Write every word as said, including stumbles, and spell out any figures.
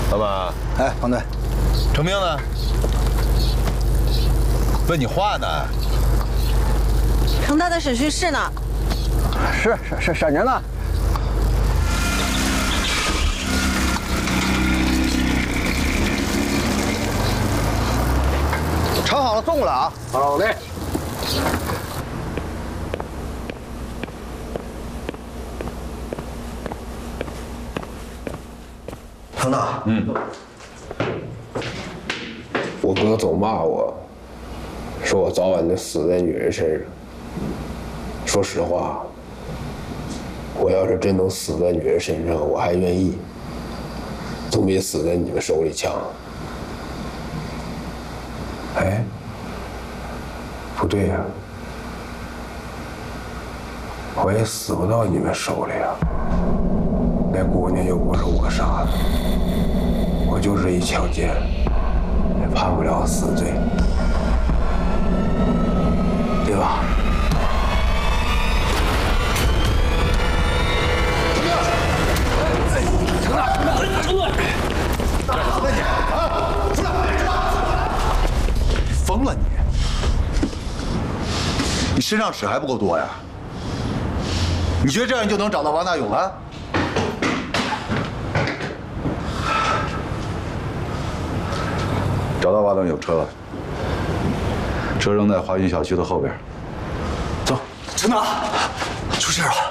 老板， 哎，彭队， 程兵呢？问你话呢。 程大在审讯室呢。 是是是审着呢。盛好了，送过来啊！ 好了，老弟。 程大， 嗯， 我哥总骂我，说我早晚得死在女人身上。说实话，我要是真能死在女人身上，我还愿意，总比死在你们手里强。哎，不对呀、啊，我也死不到你们手里啊。那姑娘又不是我杀的。 我就是一强奸，也判不了死罪，对吧？ 程大，程大，程队， 出来你啊！出来！疯了你！你身上屎还不够多呀？你觉得这样就能找到王大勇了？ 找到王大勇车了，车扔在华云小区的后边。走， 程大，出事了。